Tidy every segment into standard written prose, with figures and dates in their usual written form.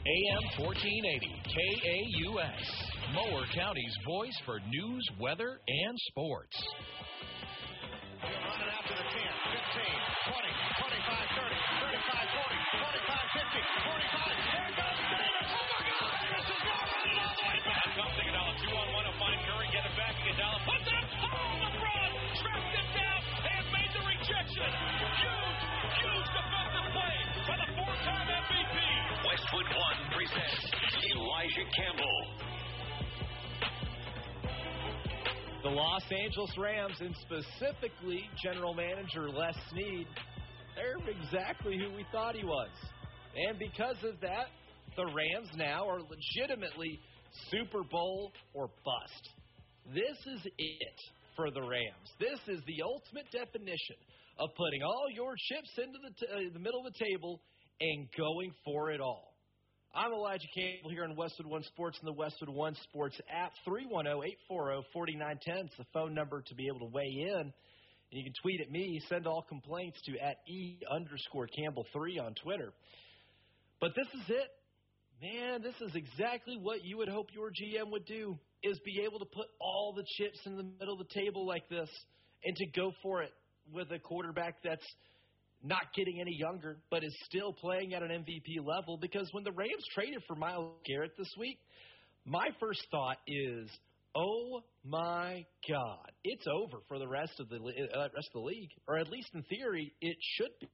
AM 1480, KAUS, Mower County's voice for news, weather, and sports. Running out to the 10, 15, 20, 25, 30, 35, 40, 45, 50, 45. There goes Davis. Oh, my God. Davis is now running all the way back. Now comes Iguodala. 2-on-1 to find Curry. Get it back. Iguodala puts it up. Oh, LeBron trapped it down and made the rejection. Huge defensive play by the four-time MVP. Westwood One presents Elijah Campbell. The Los Angeles Rams, and specifically General Manager Les Snead, they're exactly who we thought he was. And because of that, the Rams now are legitimately Super Bowl or bust. This is it for the Rams. This is the ultimate definition of putting all your chips into the middle of the table and going for it all. I'm Elijah Campbell here on Westwood One Sports and the Westwood One Sports app. 310-840-4910 is the phone number to be able to weigh in. And you can tweet at me, send all complaints to @E_Campbell3 on Twitter. But this is it. Man, this is exactly what you would hope your GM would do, is be able to put all the chips in the middle of the table like this and to go for it with a quarterback that's not getting any younger, but is still playing at an MVP level. Because when the Rams traded for Myles Garrett this week, my first thought is, oh my God, it's over for the rest of the league, or at least in theory, it should be.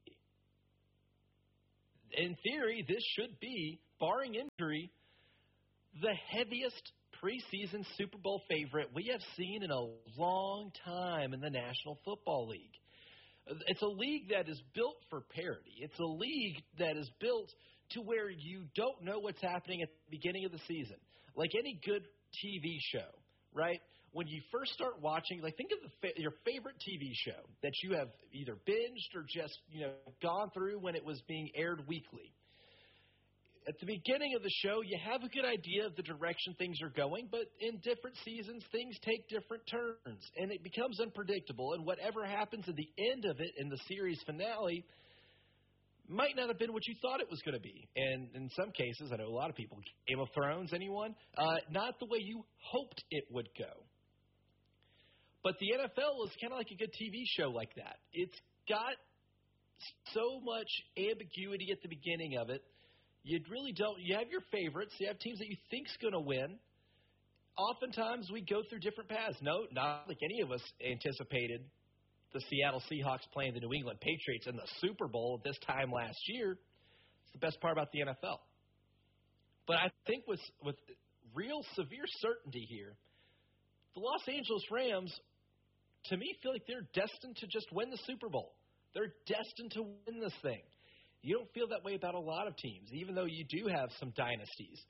In theory, this should be, barring injury, the heaviest preseason Super Bowl favorite we have seen in a long time in the National Football League. It's a league that is built for parity. It's a league that is built to where you don't know what's happening at the beginning of the season. Like any good TV show, right? When you first start watching, like think of your favorite TV show that you have either binged or just, gone through when it was being aired weekly. At the beginning of the show, you have a good idea of the direction things are going, but in different seasons, things take different turns, and it becomes unpredictable, and whatever happens at the end of it in the series finale might not have been what you thought it was going to be. And in some cases, I know a lot of people, Game of Thrones, anyone? Not the way you hoped it would go. But the NFL is kind of like a good TV show like that. It's got so much ambiguity at the beginning of it. You really don't. You have your favorites. You have teams that you think's going to win. Oftentimes, we go through different paths. No, not like any of us anticipated the Seattle Seahawks playing the New England Patriots in the Super Bowl this time last year. It's the best part about the NFL. But I think with real severe certainty here, the Los Angeles Rams, to me, feel like they're destined to just win the Super Bowl. They're destined to win this thing. You don't feel that way about a lot of teams, even though you do have some dynasties.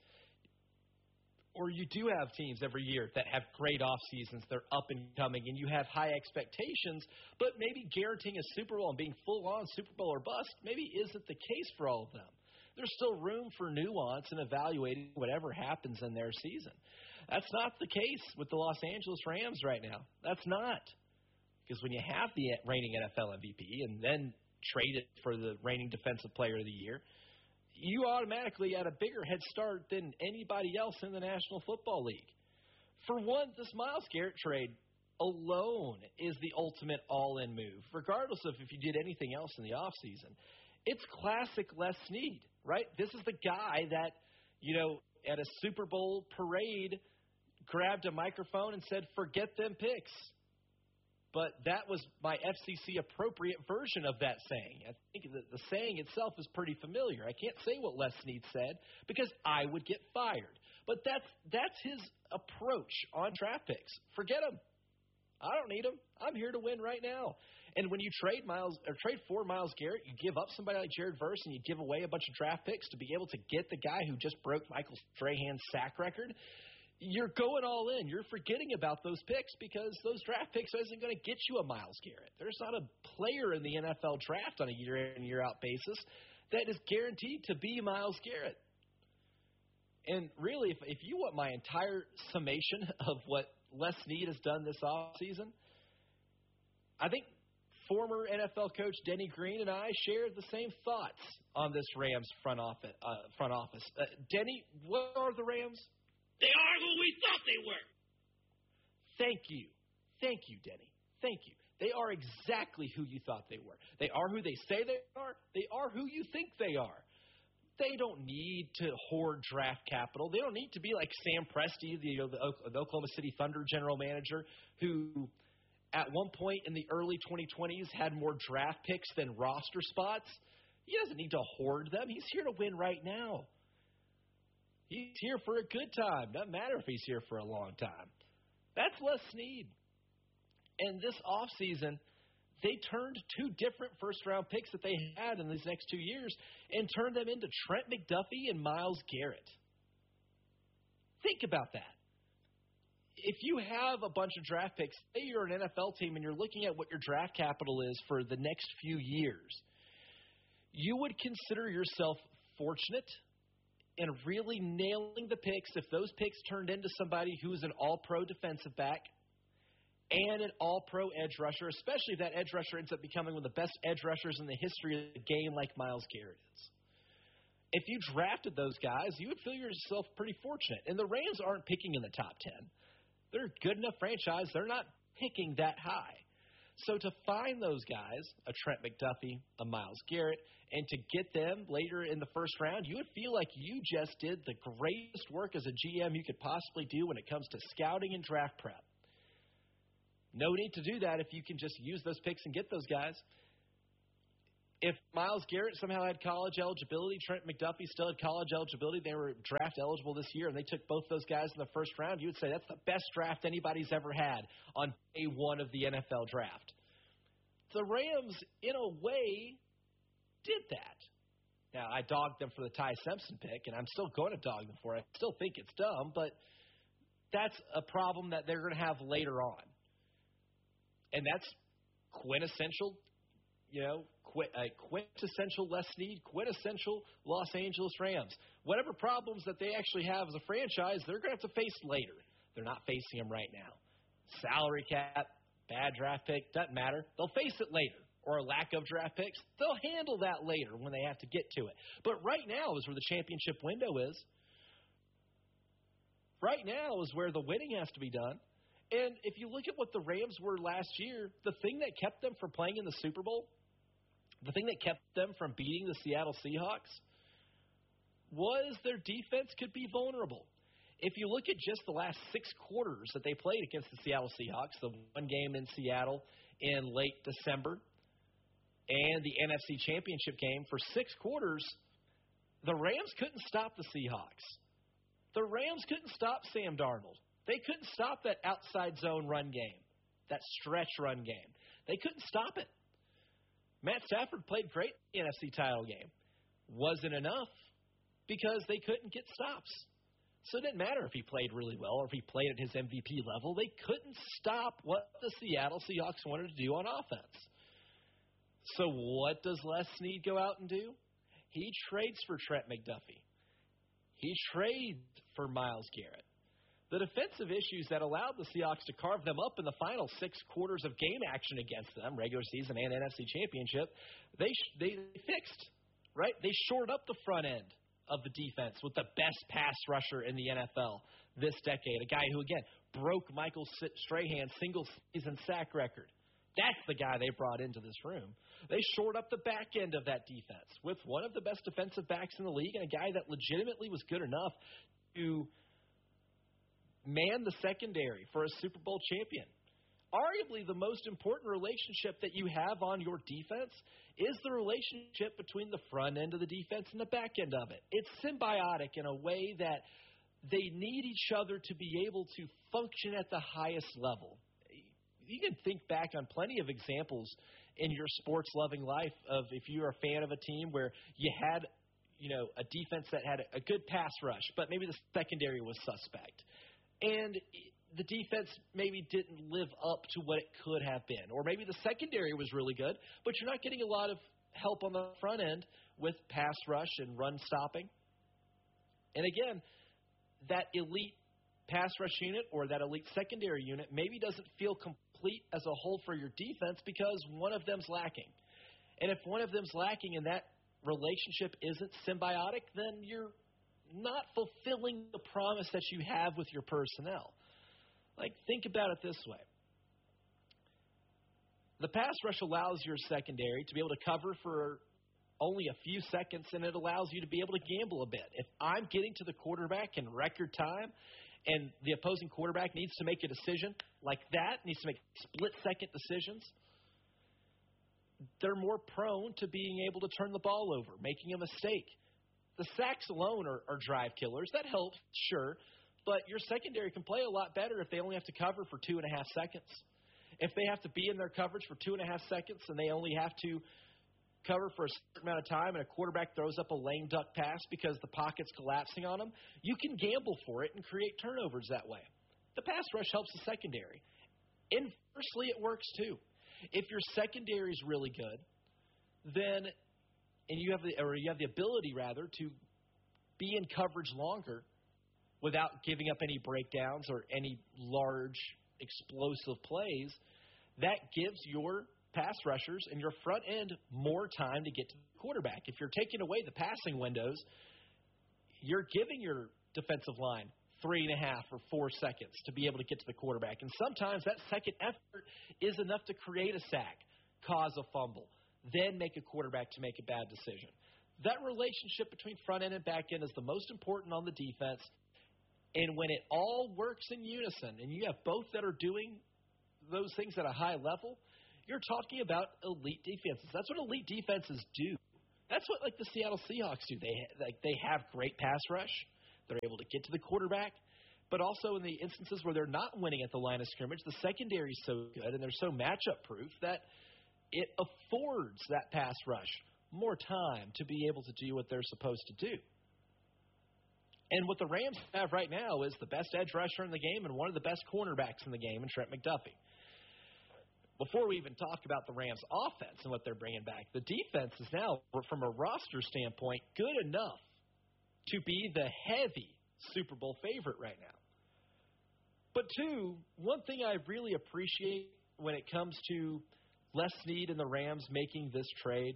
Or you do have teams every year that have great off seasons, they're up and coming, and you have high expectations, but maybe guaranteeing a Super Bowl and being full-on Super Bowl or bust maybe isn't the case for all of them. There's still room for nuance in evaluating whatever happens in their season. That's not the case with the Los Angeles Rams right now. That's not. Because when you have the reigning NFL MVP and then traded for the reigning Defensive Player of the Year, you automatically had a bigger head start than anybody else in the National Football League. For one, this Myles Garrett trade alone is the ultimate all-in move, regardless of if you did anything else in the offseason. It's classic Les Snead, right? This is the guy that, at a Super Bowl parade grabbed a microphone and said, forget them picks. But that was my FCC-appropriate version of that saying. I think the saying itself is pretty familiar. I can't say what Les Snead said because I would get fired. But that's his approach on draft picks. Forget them. I don't need them. I'm here to win right now. And when you trade for Myles Garrett, you give up somebody like Jared Verse and you give away a bunch of draft picks to be able to get the guy who just broke Michael Strahan's sack record. You're going all in. You're forgetting about those picks because those draft picks isn't going to get you a Myles Garrett. There's not a player in the NFL draft on a year-in, year-out basis that is guaranteed to be Myles Garrett. And really, if you want my entire summation of what Les Snead has done this offseason, I think former NFL coach Denny Green and I shared the same thoughts on this Rams front office. Denny, what are the Rams? They are who we thought they were. Thank you, Denny. Thank you. They are exactly who you thought they were. They are who they say they are. They are who you think they are. They don't need to hoard draft capital. They don't need to be like Sam Presti, the Oklahoma City Thunder general manager, who at one point in the early 2020s had more draft picks than roster spots. He doesn't need to hoard them. He's here to win right now. He's here for a good time. Doesn't matter if he's here for a long time. That's Les Snead. And this offseason, they turned 2 different first-round picks that they had in these next 2 years and turned them into Trent McDuffie and Myles Garrett. Think about that. If you have a bunch of draft picks, say you're an NFL team and you're looking at what your draft capital is for the next few years, you would consider yourself fortunate in really nailing the picks if those picks turned into somebody who's an all-pro defensive back and an all-pro edge rusher, especially if that edge rusher ends up becoming one of the best edge rushers in the history of the game like Myles Garrett is. If you drafted those guys, you would feel yourself pretty fortunate. And the Rams aren't picking in the top 10. They're a good enough franchise. They're not picking that high. So to find those guys, a Trent McDuffie, a Myles Garrett, and to get them later in the first round, you would feel like you just did the greatest work as a GM you could possibly do when it comes to scouting and draft prep. No need to do that if you can just use those picks and get those guys. If Myles Garrett somehow had college eligibility, Trent McDuffie still had college eligibility, they were draft eligible this year, and they took both those guys in the first round, you would say that's the best draft anybody's ever had on day one of the NFL draft. The Rams, in a way, did that. Now, I dogged them for the Ty Simpson pick, and I'm still going to dog them for it. I still think it's dumb, but that's a problem that they're going to have later on. And that's quintessential, quintessential Les Snead, quintessential Los Angeles Rams. Whatever problems that they actually have as a franchise, they're going to have to face later. They're not facing them right now. Salary cap, bad draft pick, doesn't matter. They'll face it later. Or a lack of draft picks. They'll handle that later when they have to get to it. But right now is where the championship window is. Right now is where the winning has to be done. And if you look at what the Rams were last year, the thing that kept them from playing in the Super Bowl, the thing that kept them from beating the Seattle Seahawks, was their defense could be vulnerable. If you look at just the last 6 quarters that they played against the Seattle Seahawks, the one game in Seattle in late December, and the NFC Championship game, for 6 quarters, the Rams couldn't stop the Seahawks. The Rams couldn't stop Sam Darnold. They couldn't stop that outside zone run game, that stretch run game. They couldn't stop it. Matt Stafford played great in the NFC title game. Wasn't enough because they couldn't get stops. So it didn't matter if he played really well or if he played at his MVP level. They couldn't stop what the Seattle Seahawks wanted to do on offense. So what does Les Snead go out and do? He trades for Trent McDuffie. He trades for Myles Garrett. The defensive issues that allowed the Seahawks to carve them up in the final 6 quarters of game action against them, regular season and NFC Championship, they fixed, right? They shored up the front end of the defense with the best pass rusher in the NFL this decade, a guy who, again, broke Michael Strahan's single-season sack record. That's the guy they brought into this room. They shored up the back end of that defense with one of the best defensive backs in the league and a guy that legitimately was good enough to man the secondary for a Super Bowl champion. Arguably, the most important relationship that you have on your defense is the relationship between the front end of the defense and the back end of it. It's symbiotic in a way that they need each other to be able to function at the highest level. You can think back on plenty of examples in your sports-loving life of if you're a fan of a team where you had, a defense that had a good pass rush, but maybe the secondary was suspect. And the defense maybe didn't live up to what it could have been. Or maybe the secondary was really good, but you're not getting a lot of help on the front end with pass rush and run stopping. And again, that elite pass rush unit or that elite secondary unit maybe doesn't feel complete complete as a whole for your defense because one of them's lacking. And if one of them's lacking and that relationship isn't symbiotic, then you're not fulfilling the promise that you have with your personnel. Like, think about it this way. The pass rush allows your secondary to be able to cover for only a few seconds, and it allows you to be able to gamble a bit. If I'm getting to the quarterback in record time and the opposing quarterback needs to make a decision like that, needs to make split-second decisions, they're more prone to being able to turn the ball over, making a mistake. The sacks alone are drive killers. That helps, sure, but your secondary can play a lot better if they only have to cover for 2.5 seconds. If they have to be in their coverage for 2.5 seconds and they only have to cover for a certain amount of time and a quarterback throws up a lame duck pass because the pocket's collapsing on them, you can gamble for it and create turnovers that way. The pass rush helps the secondary. Inversely, it works too. If your secondary is really good, then you have the ability to be in coverage longer without giving up any breakdowns or any large explosive plays, that gives your pass rushers and your front end more time to get to the quarterback. If you're taking away the passing windows, you're giving your defensive line 3.5 or 4 seconds to be able to get to the quarterback. And sometimes that second effort is enough to create a sack, cause a fumble, then make a quarterback to make a bad decision. That relationship between front end and back end is the most important on the defense. And when it all works in unison and you have both that are doing those things at a high level, you're talking about elite defenses. That's what elite defenses do. That's what, like, the Seattle Seahawks do. They have great pass rush. They're able to get to the quarterback. But also in the instances where they're not winning at the line of scrimmage, the secondary is so good and they're so matchup-proof that it affords that pass rush more time to be able to do what they're supposed to do. And what the Rams have right now is the best edge rusher in the game and one of the best cornerbacks in the game in Trent McDuffie. Before we even talk about the Rams' offense and what they're bringing back, the defense is now, from a roster standpoint, good enough to be the heavy Super Bowl favorite right now. But two, one thing I really appreciate when it comes to Les Snead and the Rams making this trade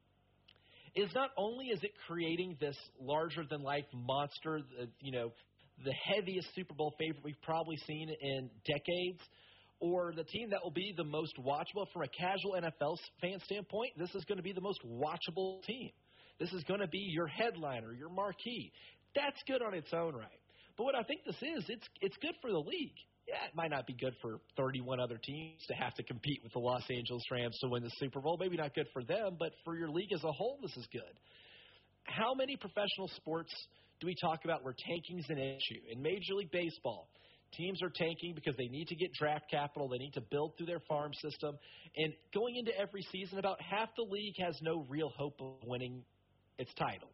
is not only is it creating this larger-than-life monster, the heaviest Super Bowl favorite we've probably seen in decades, or the team that will be the most watchable from a casual NFL fan standpoint, this is going to be the most watchable team. This is going to be your headliner, your marquee. That's good on its own right. But what I think this is, it's good for the league. Yeah, it might not be good for 31 other teams to have to compete with the Los Angeles Rams to win the Super Bowl. Maybe not good for them, but for your league as a whole, this is good. How many professional sports do we talk about where tanking's an issue? In Major League Baseball, teams are tanking because they need to get draft capital. They need to build through their farm system. And going into every season, about half the league has no real hope of winning its title.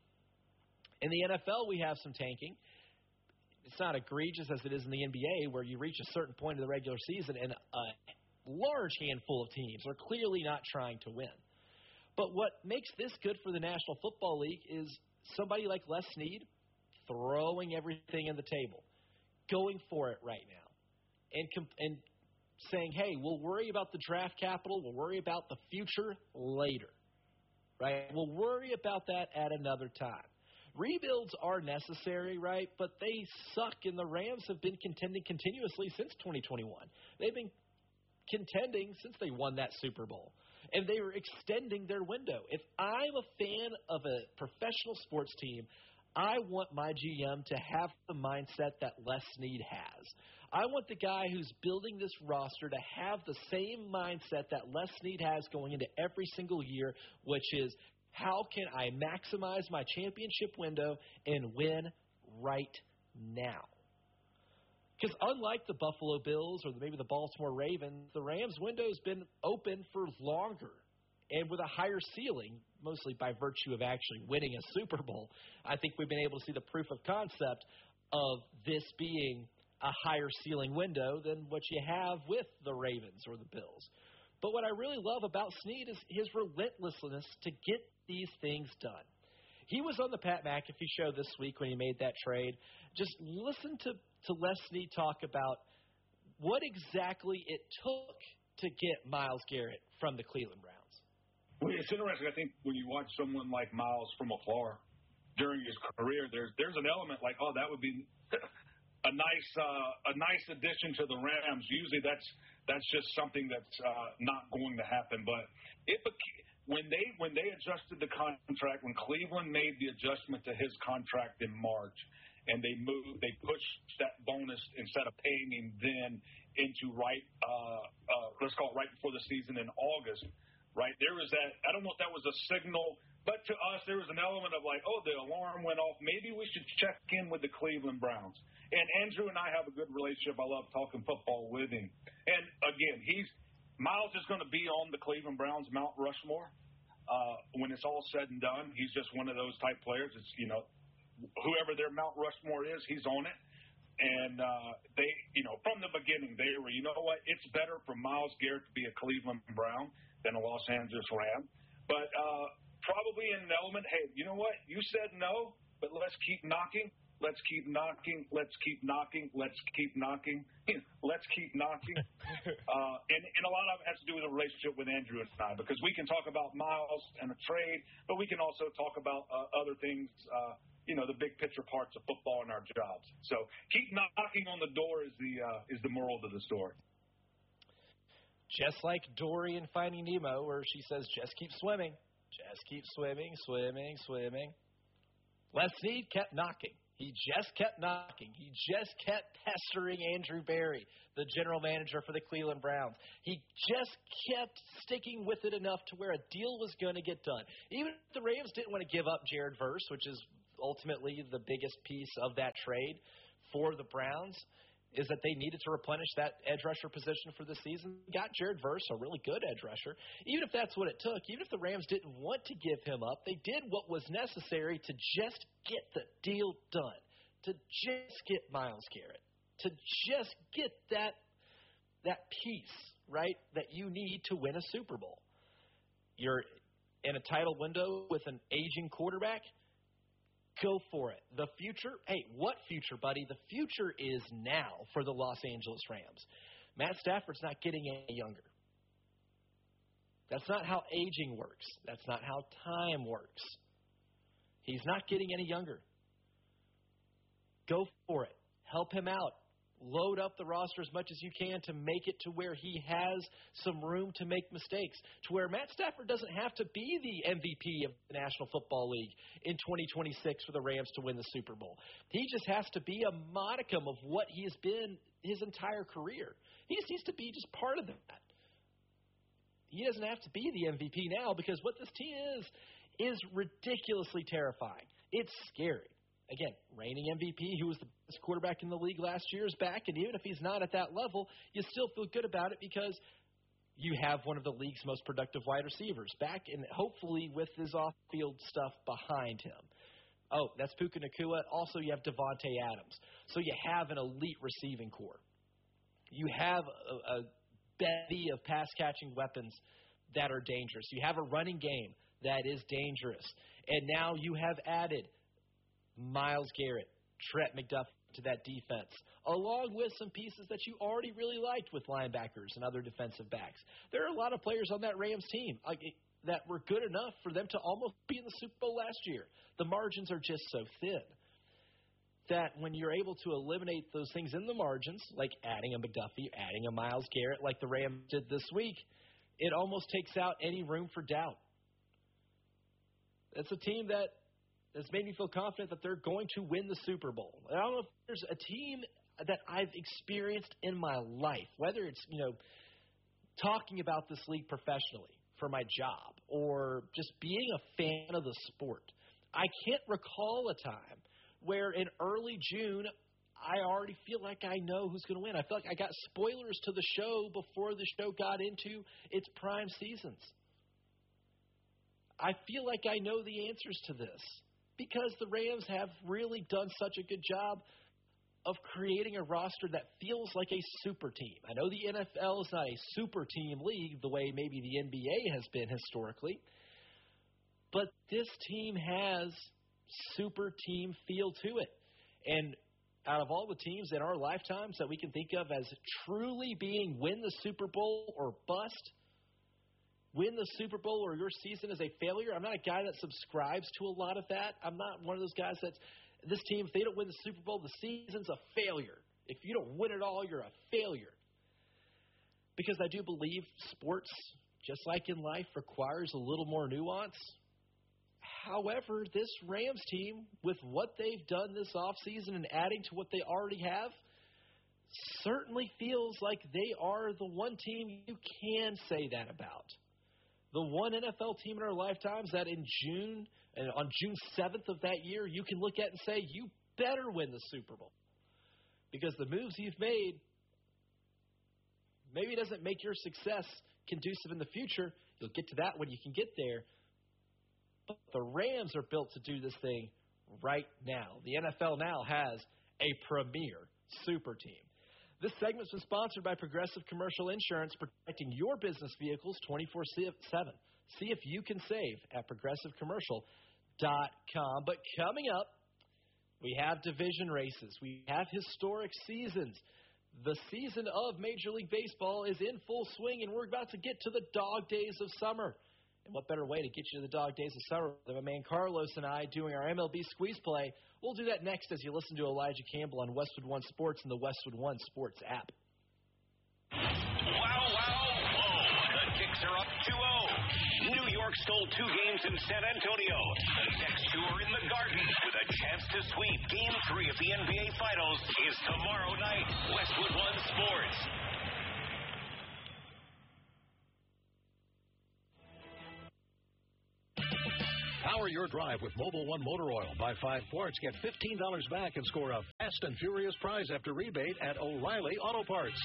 In the NFL, we have some tanking. It's not egregious as it is in the NBA, where you reach a certain point of the regular season and a large handful of teams are clearly not trying to win. But what makes this good for the National Football League is somebody like Les Snead throwing everything in the table, going for it right now, and saying, hey, we'll worry about the draft capital, we'll worry about the future later, right? We'll worry about that at another time. Rebuilds are necessary, right? But they suck, and the Rams have been contending continuously since 2021. They've been contending since they won that Super Bowl, and they were extending their window. If I'm a fan of a professional sports team, I want my GM to have the mindset that Les Snead has. I want the guy who's building this roster to have the same mindset that Les Snead has going into every single year, which is, how can I maximize my championship window and win right now? Because unlike the Buffalo Bills or maybe the Baltimore Ravens, the Rams' window has been open for longer and with a higher ceiling, mostly by virtue of actually winning a Super Bowl. I think we've been able to see the proof of concept of this being a higher ceiling window than what you have with the Ravens or the Bills. But what I really love about Snead is his relentlessness to get these things done. He was on the Pat McAfee show this week when he made that trade. Just listen to Les Snead talk about what exactly it took to get Myles Garrett from the Cleveland Browns. Well, it's interesting. I think when you watch someone like Myles from afar during his career, there's an element like, oh, that would be a nice addition to the Rams. Usually that's just something that's not going to happen. But when they adjusted the contract, when Cleveland made the adjustment to his contract in March, and they pushed that bonus instead of paying him then into let's call it right before the season in August, right? There was that. I don't know if that was a signal, but to us there was an element of like, oh, the alarm went off. Maybe we should check in with the Cleveland Browns. And Andrew and I have a good relationship. I love talking football with him. And again, Myles is going to be on the Cleveland Browns Mount Rushmore when it's all said and done. He's just one of those type players. It's whoever their Mount Rushmore is, he's on it. And they, from the beginning, they were, it's better for Myles Garrett to be a Cleveland Brown than a Los Angeles Ram. But probably in an element, hey, you know what? You said no, but let's keep knocking. Let's keep knocking. Let's keep knocking. Let's keep knocking. Let's keep knocking. And a lot of it has to do with the relationship with Andrew and I, because we can talk about Myles and a trade, but we can also talk about other things, the big picture parts of football and our jobs. So keep knocking on the door is the moral of the story. Just like Dory in Finding Nemo, where she says, just keep swimming. Just keep swimming, swimming, swimming. Les Snead kept knocking. He just kept knocking. He just kept pestering Andrew Berry, the general manager for the Cleveland Browns. He just kept sticking with it enough to where a deal was going to get done. Even if the Rams didn't want to give up Jared Verse, which is ultimately the biggest piece of that trade for the Browns, is that they needed to replenish that edge rusher position for the season. Got Jared Verse, a really good edge rusher. Even if that's what it took, even if the Rams didn't want to give him up, they did what was necessary to just get the deal done, to just get Myles Garrett, to just get that piece, right, that you need to win a Super Bowl. You're in a title window with an aging quarterback. Go for it. The future? Hey, what future, buddy? The future is now for the Los Angeles Rams. Matt Stafford's not getting any younger. That's not how aging works. That's not how time works. He's not getting any younger. Go for it. Help him out. Load up the roster as much as you can to make it to where he has some room to make mistakes, to where Matt Stafford doesn't have to be the MVP of the National Football League in 2026 for the Rams to win the Super Bowl. He just has to be a modicum of what he has been his entire career. He just needs to be just part of that. He doesn't have to be the MVP now, because what this team is ridiculously terrifying. It's scary. Again, reigning MVP, who was the best quarterback in the league last year, is back. And even if he's not at that level, you still feel good about it because you have one of the league's most productive wide receivers back, and hopefully with his off-field stuff behind him. Oh, that's Puka Nacua. Also, you have Devontae Adams. So you have an elite receiving core. You have a bevy of pass-catching weapons that are dangerous. You have a running game that is dangerous. And now you have added Myles Garrett, Trent McDuffie to that defense, along with some pieces that you already really liked with linebackers and other defensive backs. There are a lot of players on that Rams team that were good enough for them to almost be in the Super Bowl last year. The margins are just so thin that when you're able to eliminate those things in the margins, like adding a McDuffie, adding a Myles Garrett like the Rams did this week, it almost takes out any room for doubt. It's a team that has made me feel confident that they're going to win the Super Bowl. I don't know if there's a team that I've experienced in my life, whether it's, talking about this league professionally for my job or just being a fan of the sport. I can't recall a time where in early June I already feel like I know who's going to win. I feel like I got spoilers to the show before the show got into its prime seasons. I feel like I know the answers to this, because the Rams have really done such a good job of creating a roster that feels like a super team. I know the NFL is not a super team league the way maybe the NBA has been historically, but this team has super team feel to it. And out of all the teams in our lifetimes that we can think of as truly being win the Super Bowl or bust, win the Super Bowl or your season is a failure. I'm not a guy that subscribes to a lot of that. I'm not one of those guys that this team, if they don't win the Super Bowl, the season's a failure. If you don't win it all, you're a failure. Because I do believe sports, just like in life, requires a little more nuance. However, this Rams team, with what they've done this offseason and adding to what they already have, certainly feels like they are the one team you can say that about. The one NFL team in our lifetimes that on June 7th of that year, you can look at and say, you better win the Super Bowl. Because the moves you've made, maybe it doesn't make your success conducive in the future. You'll get to that when you can get there. But the Rams are built to do this thing right now. The NFL now has a premier super team. This segment's been sponsored by Progressive Commercial Insurance, protecting your business vehicles 24/7. See if you can save at progressivecommercial.com. But coming up, we have division races. We have historic seasons. The season of Major League Baseball is in full swing, and we're about to get to the dog days of summer. And what better way to get you to the dog days of summer than my man Carlos and I doing our MLB squeeze play? We'll do that next as you listen to Elijah Campbell on Westwood One Sports and the Westwood One Sports app. Wow, whoa. The Kicks are up 2-0. New York stole 2 games in San Antonio. The next 2 are in the Garden with a chance to sweep. Game 3 of the NBA Finals is tomorrow night. Westwood One Sports. Power your drive with Mobil 1 motor oil. Buy 5 quarts, get $15 back, and score a fast and furious prize after rebate at O'Reilly Auto Parts.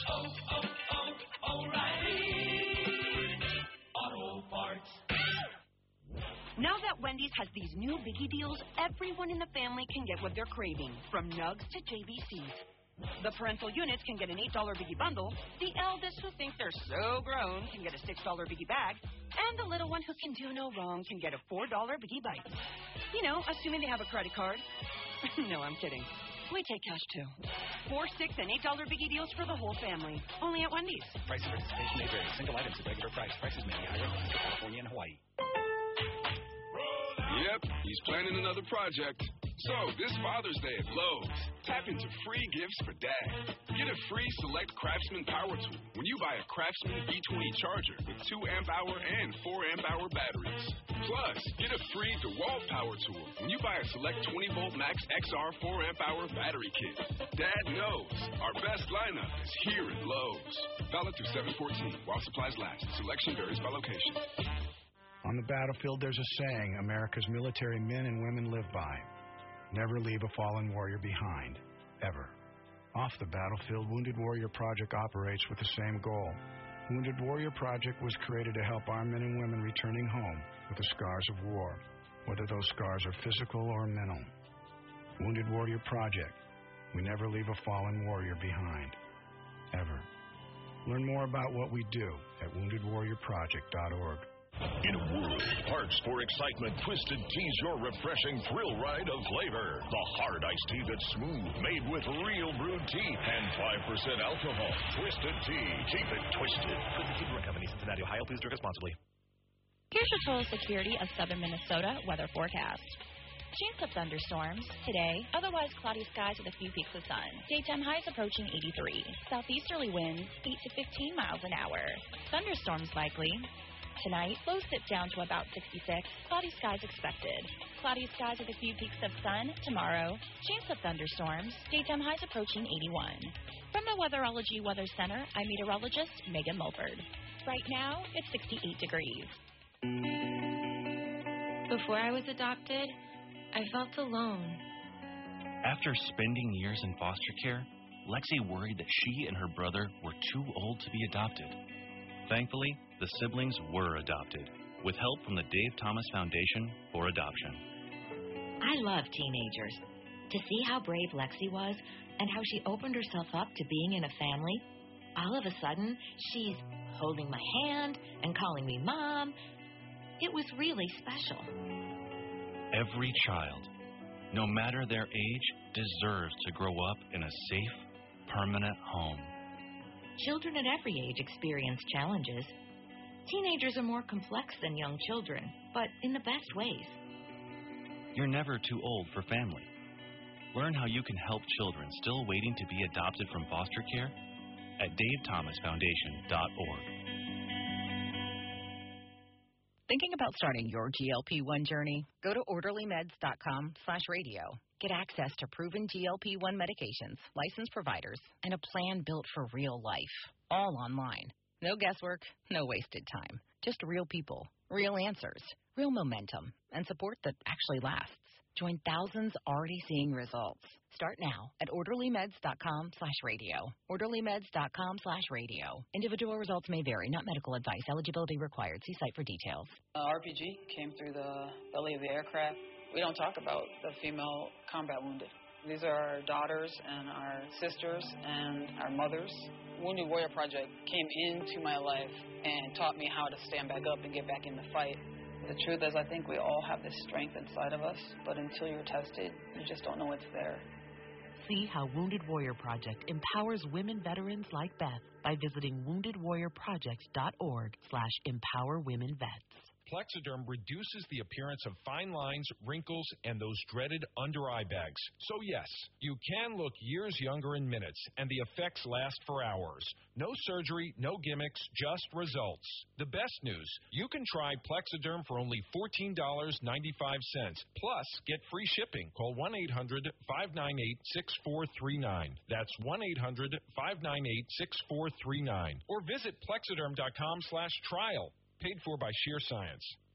O'Reilly Auto Parts. Now that Wendy's has these new biggie deals, everyone in the family can get what they're craving, from nugs to JBCs. The parental units can get an $8 biggie bundle, the eldest who thinks they're so grown can get a $6 biggie bag, and the little one who can do no wrong can get a $4 biggie bite. You know, assuming they have a credit card. No, I'm kidding. We take cash, too. 4, 6, and $8 biggie deals for the whole family. Only at Wendy's. Price of participation may vary. Single items at regular price. Prices may be higher in California and Hawaii. Yep, he's planning another project. So, this Father's Day at Lowe's, tap into free gifts for Dad. Get a free Select Craftsman power tool when you buy a Craftsman B20 charger with 2 amp-hour and 4 amp-hour batteries. Plus, get a free DeWalt power tool when you buy a Select 20-volt Max XR 4 amp-hour battery kit. Dad knows our best lineup is here at Lowe's. Valid through 7/14 while supplies last. Selection varies by location. On the battlefield, there's a saying America's military men and women live by. Never leave a fallen warrior behind, ever. Off the battlefield, Wounded Warrior Project operates with the same goal. Wounded Warrior Project was created to help our men and women returning home with the scars of war, whether those scars are physical or mental. Wounded Warrior Project. We never leave a fallen warrior behind, ever. Learn more about what we do at woundedwarriorproject.org. In a world parched for excitement, Twisted Tea's your refreshing thrill ride of flavor. The hard iced tea that's smooth, made with real brewed tea and 5% alcohol. Twisted Tea. Keep it twisted. Twisted Tea Brewing Company, Cincinnati, Ohio. Please drink responsibly. Here's your Total Security of Southern Minnesota weather forecast. Chance of thunderstorms today, otherwise cloudy skies with a few peaks of sun. Daytime highs approaching 83. Southeasterly winds 8 to 15 miles an hour. Thunderstorms likely. Tonight, lows dip down to about 66. Cloudy skies expected. Cloudy skies with a few peaks of sun. Tomorrow, chance of thunderstorms. Daytime highs approaching 81. From the Weatherology Weather Center, I'm meteorologist Megan Mulford. Right now, it's 68 degrees. Before I was adopted, I felt alone. After spending years in foster care, Lexi worried that she and her brother were too old to be adopted. Thankfully, the siblings were adopted, with help from the Dave Thomas Foundation for Adoption. I love teenagers. To see how brave Lexi was and how she opened herself up to being in a family, all of a sudden, she's holding my hand and calling me Mom. It was really special. Every child, no matter their age, deserves to grow up in a safe, permanent home. Children at every age experience challenges. Teenagers are more complex than young children, but in the best ways. You're never too old for family. Learn how you can help children still waiting to be adopted from foster care at davethomasfoundation.org. Thinking about starting your GLP-1 journey? Go to orderlymeds.com/radio. Get access to proven GLP-1 medications, licensed providers, and a plan built for real life. All online. No guesswork, no wasted time. Just real people, real answers, real momentum, and support that actually lasts. Join thousands already seeing results. Start now at orderlymeds.com/radio. orderlymeds.com/radio. Individual results may vary, not medical advice. Eligibility required. See site for details. RPG came through the belly of the aircraft. We don't talk about the female combat wounded. These are our daughters and our sisters and our mothers. Wounded Warrior Project came into my life and taught me how to stand back up and get back in the fight. The truth is, I think we all have this strength inside of us, but until you're tested, you just don't know it's there. See how Wounded Warrior Project empowers women veterans like Beth by visiting woundedwarriorproject.org/empowerwomenvets. Plexiderm reduces the appearance of fine lines, wrinkles, and those dreaded under-eye bags. So yes, you can look years younger in minutes, and the effects last for hours. No surgery, no gimmicks, just results. The best news, you can try Plexiderm for only $14.95. Plus, get free shipping. Call 1-800-598-6439. That's 1-800-598-6439. Or visit Plexiderm.com/trial. Paid for by Sheer Science.